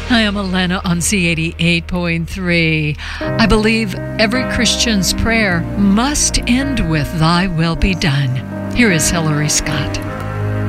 I am Elena on C88.3. I believe every Christian's prayer must end with "Thy will be done." Here is Hillary Scott.